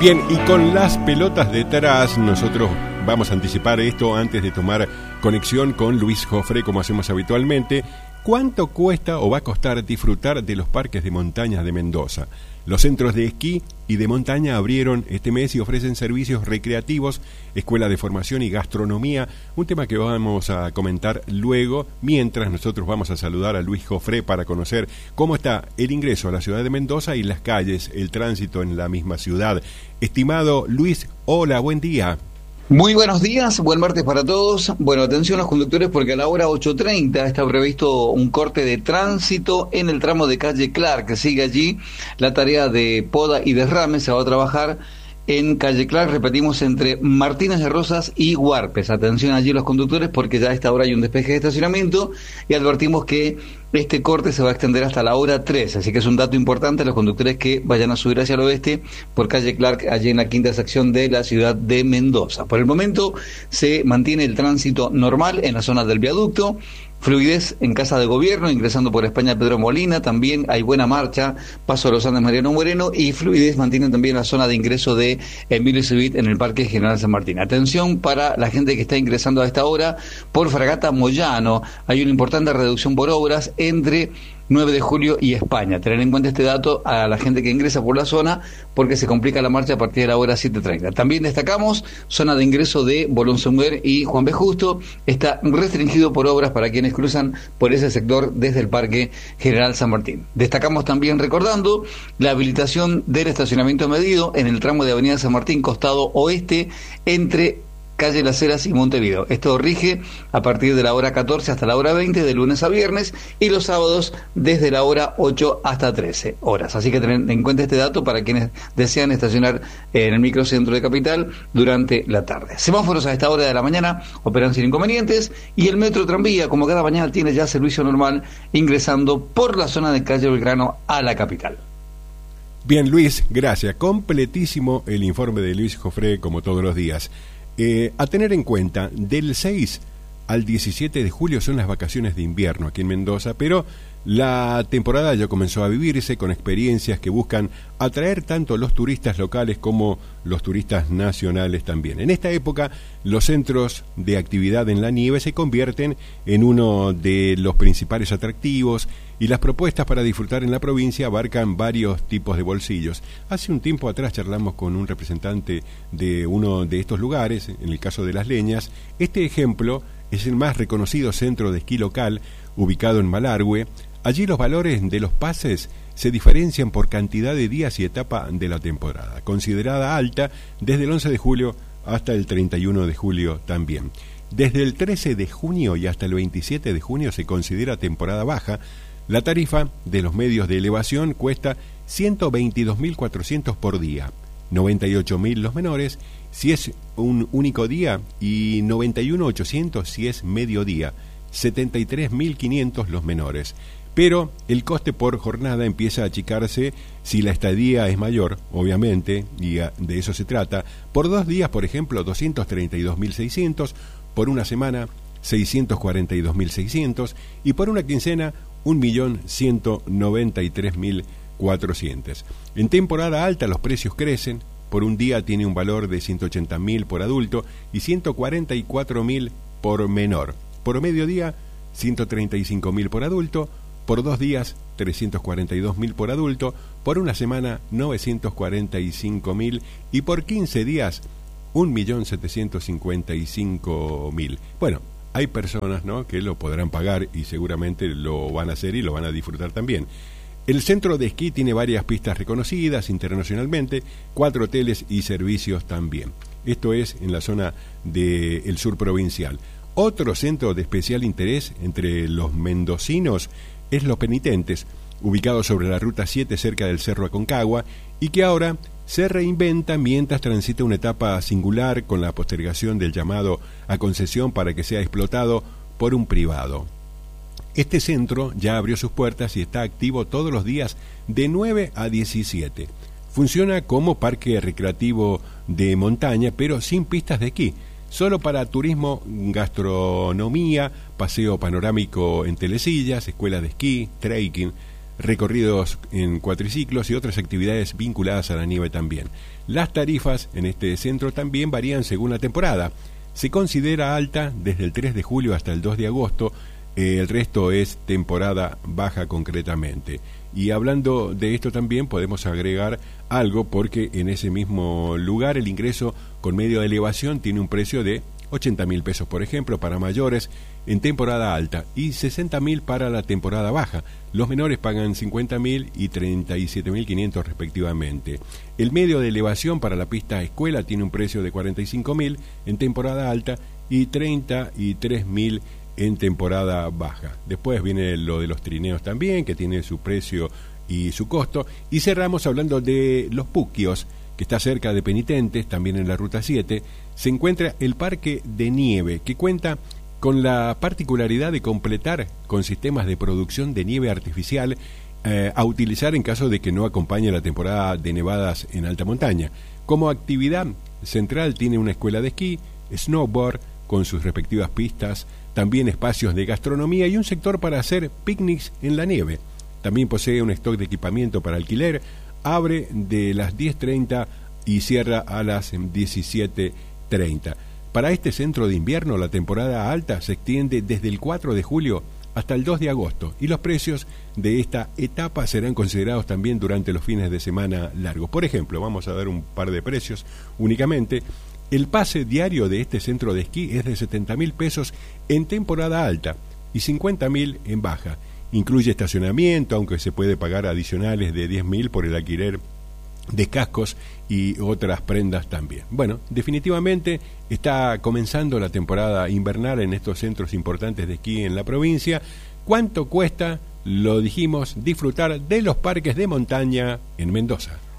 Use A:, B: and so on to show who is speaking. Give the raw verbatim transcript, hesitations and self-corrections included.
A: Bien, y con las pelotas detrás, nosotros vamos a anticipar esto antes de tomar conexión con Luis Jofré, como hacemos habitualmente. ¿Cuánto cuesta o va a costar disfrutar de los parques de montaña de Mendoza? Los centros de esquí y de montaña abrieron este mes y ofrecen servicios recreativos, escuela de formación y gastronomía, un tema que vamos a comentar luego, mientras nosotros vamos a saludar a Luis Jofré para conocer cómo está el ingreso a la ciudad de Mendoza y las calles, el tránsito en la misma ciudad. Estimado Luis, hola, buen día.
B: Muy buenos días, buen martes para todos. Bueno, atención los conductores porque a la hora ocho treinta está previsto un corte de tránsito en el tramo de calle Clark, que sigue allí la tarea de poda y derrame. Se va a trabajar en calle Clark, repetimos, entre Martínez de Rosas y Huarpes. Atención allí los conductores porque ya a esta hora hay un despeje de estacionamiento y advertimos que este corte se va a extender hasta la hora tres, así que es un dato importante a los conductores que vayan a subir hacia el oeste por calle Clark, allí en la quinta sección de la ciudad de Mendoza. Por el momento se mantiene el tránsito normal en la zona del viaducto, fluidez en Casa de Gobierno, ingresando por España Pedro Molina, también hay buena marcha, Paso de los Andes Mariano Moreno, y fluidez mantiene también la zona de ingreso de Emilio Civit en el Parque General San Martín. Atención para la gente que está ingresando a esta hora por Fragata Moyano, hay una importante reducción por obras entre nueve de julio y España. Tener en cuenta este dato a la gente que ingresa por la zona porque se complica la marcha a partir de la hora siete treinta. También destacamos zona de ingreso de Bolonsonger y Juan B. Justo, está restringido por obras para quienes cruzan por ese sector desde el Parque General San Martín. Destacamos también recordando la habilitación del estacionamiento medido en el tramo de Avenida San Martín, costado oeste, entre calle Las Heras y Montevideo. Esto rige a partir de la hora catorce hasta la hora veinte, de lunes a viernes, y los sábados desde la hora ocho hasta trece horas. Así que tened en cuenta este dato para quienes desean estacionar en el microcentro de Capital durante la tarde. Semáforos a esta hora de la mañana operan sin inconvenientes, y el metro tranvía, como cada mañana, tiene ya servicio normal ingresando por la zona de calle Belgrano a la capital.
A: Bien, Luis, gracias. Completísimo el informe de Luis Jofré, como todos los días. Eh, a tener en cuenta, del seis al diecisiete de julio son las vacaciones de invierno aquí en Mendoza, pero la temporada ya comenzó a vivirse con experiencias que buscan atraer tanto los turistas locales como los turistas nacionales también. En esta época, los centros de actividad en la nieve se convierten en uno de los principales atractivos y las propuestas para disfrutar en la provincia abarcan varios tipos de bolsillos. Hace un tiempo atrás charlamos con un representante de uno de estos lugares, en el caso de Las Leñas. Este ejemplo es el más reconocido centro de esquí local, ubicado en Malargüe. Allí los valores de los pases se diferencian por cantidad de días y etapa de la temporada, considerada alta desde el once de julio hasta el treinta y uno de julio también. Desde el trece de junio y hasta el veintisiete de junio se considera temporada baja. La tarifa de los medios de elevación cuesta ciento veintidós mil cuatrocientos por día, noventa y ocho mil los menores si es un único día y noventa y uno mil ochocientos si es medio día, setenta y tres mil quinientos los menores. Pero el coste por jornada empieza a achicarse si la estadía es mayor, obviamente, y de eso se trata. Por dos días, por ejemplo, doscientos treinta y dos mil seiscientos, por una semana, seiscientos cuarenta y dos mil seiscientos, y por una quincena, un millón ciento noventa y tres mil cuatrocientos. En temporada alta los precios crecen. Por un día tiene un valor de ciento ochenta mil por adulto y ciento cuarenta y cuatro mil por menor. Por mediodía, ciento treinta y cinco mil por adulto. Por dos días, trescientos cuarenta y dos mil por adulto. Por una semana, novecientos cuarenta y cinco mil. Y por quince días, un millón setecientos cincuenta y cinco mil. Bueno, hay personas, ¿no?, que lo podrán pagar y seguramente lo van a hacer y lo van a disfrutar también. El centro de esquí tiene varias pistas reconocidas internacionalmente, cuatro hoteles y servicios también. Esto es en la zona del sur provincial. Otro centro de especial interés entre los mendocinos es Los Penitentes, ubicado sobre la Ruta siete cerca del Cerro Aconcagua, y que ahora se reinventa mientras transita una etapa singular con la postergación del llamado a concesión para que sea explotado por un privado. Este centro ya abrió sus puertas y está activo todos los días de nueve a diecisiete. Funciona como parque recreativo de montaña, pero sin pistas de esquí, solo para turismo, gastronomía, paseo panorámico en telesillas, escuela de esquí, trekking, recorridos en cuatriciclos y otras actividades vinculadas a la nieve también. Las tarifas en este centro también varían según la temporada. Se considera alta desde el tres de julio hasta el dos de agosto, eh, el resto es temporada baja concretamente. Y hablando de esto también podemos agregar algo, porque en ese mismo lugar el ingreso con medio de elevación tiene un precio de ochenta mil pesos, por ejemplo, para mayores en temporada alta y sesenta mil para la temporada baja. Los menores pagan cincuenta mil y treinta y siete mil quinientos respectivamente. El medio de elevación para la pista escuela tiene un precio de cuarenta y cinco mil en temporada alta y treinta y tres mil en temporada baja. Después viene lo de los trineos también, que tiene su precio y su costo. Y cerramos hablando de los Puquios, que está cerca de Penitentes, también en la Ruta siete. Se encuentra el Parque de Nieve, que cuenta con la particularidad de completar con sistemas de producción de nieve artificial eh, a utilizar en caso de que no acompañe la temporada de nevadas en alta montaña. Como actividad central tiene una escuela de esquí, snowboard con sus respectivas pistas, también espacios de gastronomía y un sector para hacer picnics en la nieve. También posee un stock de equipamiento para alquiler, abre de las diez treinta y cierra a las diecisiete treinta. Para este centro de invierno la temporada alta se extiende desde el cuatro de julio hasta el dos de agosto y los precios de esta etapa serán considerados también durante los fines de semana largos. Por ejemplo, vamos a dar un par de precios únicamente. El pase diario de este centro de esquí es de setenta mil pesos en temporada alta y cincuenta mil en baja. Incluye estacionamiento, aunque se puede pagar adicionales de diez mil por el alquiler de cascos y otras prendas también. Bueno, definitivamente está comenzando la temporada invernal en estos centros importantes de esquí en la provincia. ¿Cuánto cuesta? Lo dijimos, disfrutar de los parques de montaña en Mendoza.